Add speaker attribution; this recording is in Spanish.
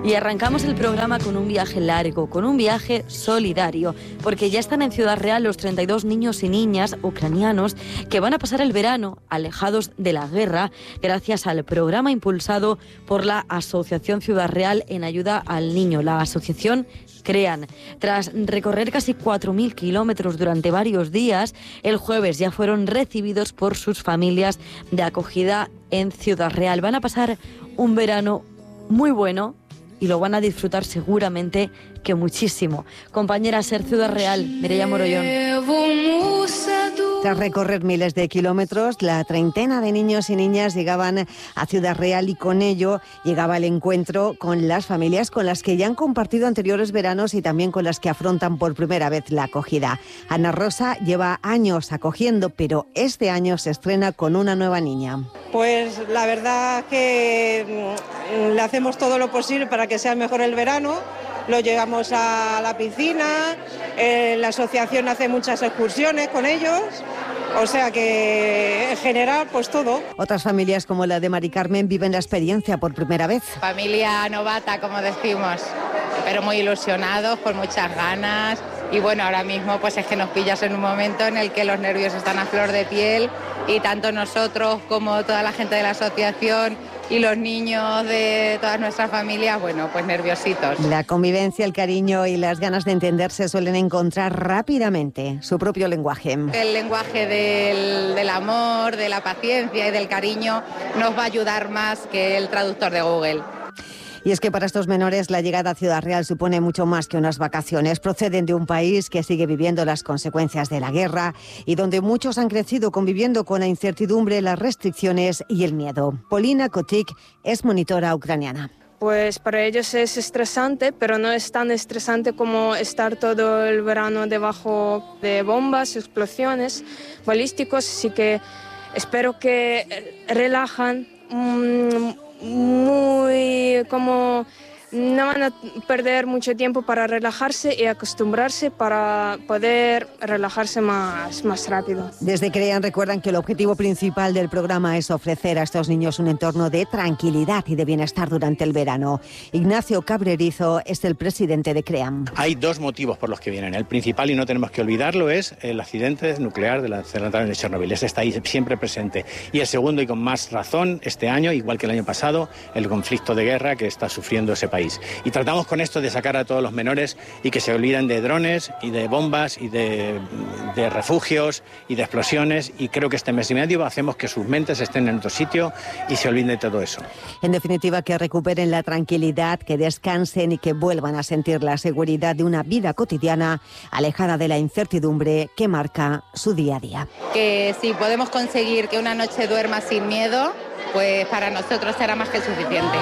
Speaker 1: Y arrancamos el programa con un viaje largo, con un viaje solidario, porque ya están en Ciudad Real los 32 niños y niñas ucranianos que van a pasar el verano alejados de la guerra gracias al programa impulsado por la Asociación Ciudad Real en ayuda al niño, la asociación CREAN. Tras recorrer casi 4.000 kilómetros durante varios días, el jueves ya fueron recibidos por sus familias de acogida en Ciudad Real. Van a pasar un verano muy bueno y lo van a disfrutar seguramente que muchísimo. Compañera Ser Ciudad Real, Mireia Morollón.
Speaker 2: Tras recorrer miles de kilómetros, la treintena de niños y niñas llegaban a Ciudad Real y con ello llegaba el encuentro con las familias con las que ya han compartido anteriores veranos y también con las que afrontan por primera vez la acogida. Ana Rosa lleva años acogiendo, pero este año se estrena con una nueva niña.
Speaker 3: Pues la verdad que le hacemos todo lo posible para que sea mejor el verano. Lo llevamos a la piscina, la asociación hace muchas excursiones con ellos, o sea que en general pues todo.
Speaker 2: Otras familias como la de Mari Carmen viven la experiencia por primera vez.
Speaker 4: Familia novata, como decimos, pero muy ilusionados, con muchas ganas. Y bueno, ahora mismo pues es que nos pillas en un momento en el que los nervios están a flor de piel y tanto nosotros como toda la gente de la asociación y los niños de todas nuestras familias, bueno, pues nerviositos.
Speaker 2: La convivencia, el cariño y las ganas de entenderse suelen encontrar rápidamente su propio lenguaje.
Speaker 4: El lenguaje del amor, de la paciencia y del cariño nos va a ayudar más que el traductor de Google.
Speaker 2: Y es que para estos menores la llegada a Ciudad Real supone mucho más que unas vacaciones. Proceden de un país que sigue viviendo las consecuencias de la guerra y donde muchos han crecido conviviendo con la incertidumbre, las restricciones y el miedo. Polina Kotik es monitora ucraniana.
Speaker 5: Pues para ellos es estresante, pero no es tan estresante como estar todo el verano debajo de bombas, explosiones, balísticos, así que espero que relajan muy, como no van a perder mucho tiempo para relajarse y acostumbrarse para poder relajarse más rápido.
Speaker 2: Desde CREAN recuerdan que el objetivo principal del programa es ofrecer a estos niños un entorno de tranquilidad y de bienestar durante el verano. Ignacio Cabrerizo es el presidente de CREAN.
Speaker 6: Hay dos motivos por los que vienen. El principal, y no tenemos que olvidarlo, es el accidente nuclear de la central de Chernobyl. Ese está ahí siempre presente. Y el segundo, y con más razón, este año, igual que el año pasado, el conflicto de guerra que está sufriendo ese país. Y tratamos con esto de sacar a todos los menores y que se olviden de drones y de bombas y de refugios y de explosiones, y creo que este mes y medio hacemos que sus mentes estén en otro sitio y se olviden de todo eso.
Speaker 2: En definitiva, que recuperen la tranquilidad, que descansen y que vuelvan a sentir la seguridad de una vida cotidiana alejada de la incertidumbre que marca su día a día.
Speaker 4: Que si podemos conseguir que una noche duerma sin miedo, pues para nosotros será más que suficiente.